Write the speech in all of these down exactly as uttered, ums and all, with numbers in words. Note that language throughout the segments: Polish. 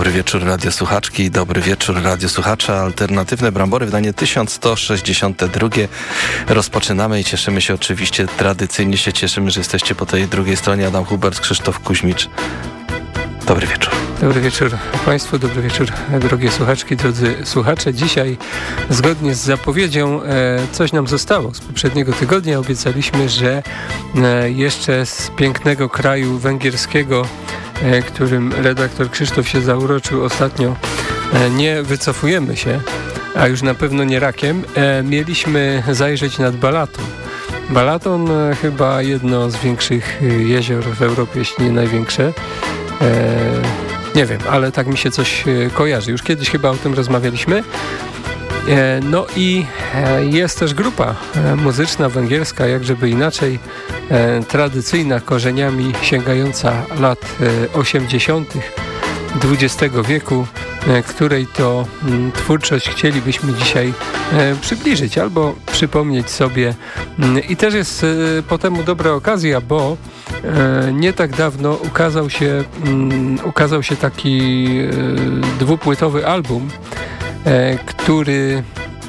Dobry wieczór radiosłuchaczki, dobry wieczór radiosłuchacze. Alternatywne Brambory, wydanie tysiąc sto sześćdziesiąte drugie. Rozpoczynamy i cieszymy się oczywiście, tradycyjnie się cieszymy, że jesteście po tej drugiej stronie. Adam Hubert, Krzysztof Kuźmicz. Dobry wieczór. Dobry wieczór Państwu, dobry wieczór drogie słuchaczki, drodzy słuchacze. Dzisiaj zgodnie z zapowiedzią e, coś nam zostało z poprzedniego tygodnia. Obiecaliśmy, że e, jeszcze z pięknego kraju węgierskiego, e, którym redaktor Krzysztof się zauroczył ostatnio, e, nie wycofujemy się, a już na pewno nie rakiem. E, mieliśmy zajrzeć nad Balaton. Balaton e, chyba jedno z większych jezior w Europie, jeśli nie największe. E, nie wiem, ale tak mi się coś kojarzy. Już kiedyś chyba o tym rozmawialiśmy. E, no i e, jest też grupa e, muzyczna węgierska, jak żeby inaczej, e, tradycyjna, korzeniami sięgająca lat e, osiemdziesiątych dwudziestego wieku, e, której to m, twórczość chcielibyśmy dzisiaj e, przybliżyć albo przypomnieć sobie. I też jest e, po temu dobra okazja, bo e, nie tak dawno ukazał się, m, ukazał się taki e, dwupłytowy album, e, który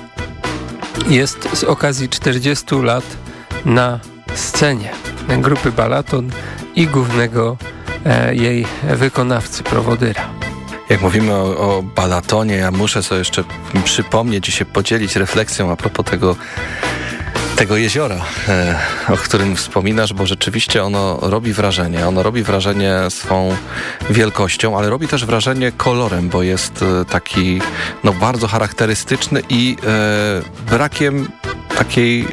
jest z okazji czterdziestu lat na scenie grupy Balaton i głównego e, jej wykonawcy, prowodyra. Jak mówimy o, o Balatonie, ja muszę sobie jeszcze przypomnieć i się podzielić refleksją a propos tego, tego jeziora, e, o którym wspominasz, bo rzeczywiście ono robi wrażenie. Ono robi wrażenie swą wielkością, ale robi też wrażenie kolorem, bo jest e, taki no, bardzo charakterystyczny i e, brakiem takiej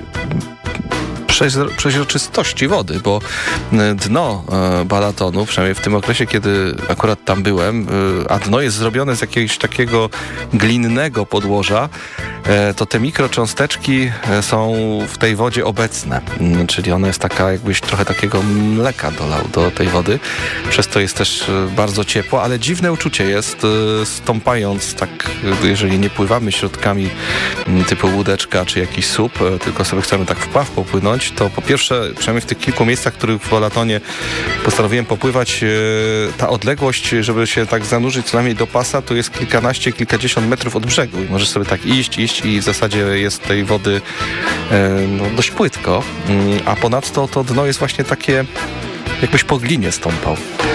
przeźroczystości wody, bo dno Balatonu, przynajmniej w tym okresie, kiedy akurat tam byłem, a dno jest zrobione z jakiegoś takiego glinnego podłoża, to te mikrocząsteczki są w tej wodzie obecne, czyli ona jest taka, jakbyś trochę takiego mleka dolał do tej wody, przez to jest też bardzo ciepło, ale dziwne uczucie jest, stąpając tak, jeżeli nie pływamy środkami typu łódeczka czy jakiś słup, tylko sobie chcemy tak wpław popłynąć, to po pierwsze, przynajmniej w tych kilku miejscach, w których w Balatonie postanowiłem popływać, ta odległość, żeby się tak zanurzyć co najmniej do pasa, to jest kilkanaście, kilkadziesiąt metrów od brzegu i możesz sobie tak iść, iść i w zasadzie jest tej wody no, dość płytko, a ponadto to dno jest właśnie takie, jakbyś po glinie stąpał.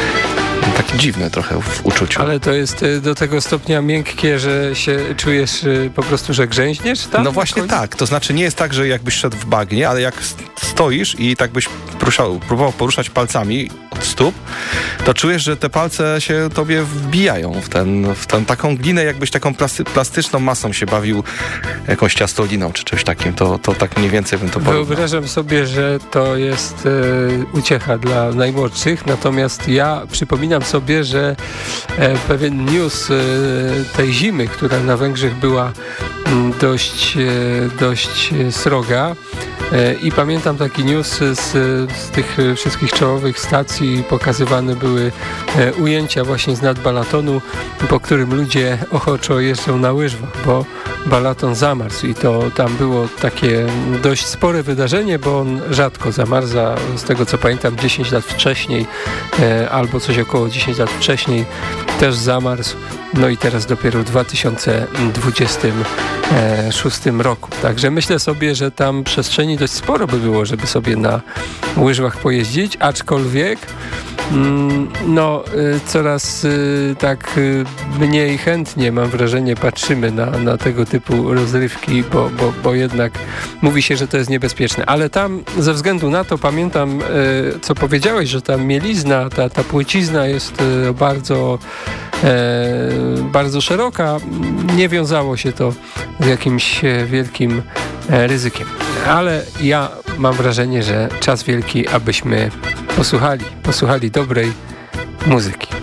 Takie dziwne trochę w uczuciu. Ale to jest do tego stopnia miękkie, że się czujesz po prostu, że grzęźniesz tam? No właśnie tak. To znaczy nie jest tak, że jakbyś szedł w bagnie, ale jak stoisz i tak byś poruszał, próbował poruszać palcami od stóp, to czujesz, że te palce się tobie wbijają w ten, w ten taką glinę, jakbyś taką plasty, plastyczną masą się bawił, jakąś ciastoliną czy czymś takim. To, to tak mniej więcej bym to porównał. Wyobrażam sobie, że to jest e, uciecha dla najmłodszych, natomiast ja przypominam sobie, że e, pewien news e, tej zimy, która na Węgrzech była m, dość, e, dość sroga, e, i pamiętam taki news z, z tych wszystkich czołowych stacji, pokazywane były e, ujęcia właśnie z nad Balatonu, po którym ludzie ochoczo jeżdżą na łyżwach, bo Balaton zamarzł i to tam było takie dość spore wydarzenie, bo on rzadko zamarza, z tego co pamiętam dziesięć lat wcześniej e, albo coś około dziesięć lat wcześniej też zamarzł, no i teraz dopiero w dwa tysiące dwudziestym szóstym roku. Także myślę sobie, że tam przestrzeni dość sporo by było, żeby sobie na łyżwach pojeździć, aczkolwiek no coraz tak mniej chętnie, mam wrażenie, patrzymy na, na tego typu rozrywki, bo, bo, bo jednak mówi się, że to jest niebezpieczne. Ale tam ze względu na to pamiętam, co powiedziałeś, że ta mielizna, ta, ta płycizna jest bardzo bardzo szeroka. Nie wiązało się to z jakimś wielkim ryzykiem. Ale ja mam wrażenie, że czas wielki, abyśmy posłuchali, posłuchali dobrej muzyki.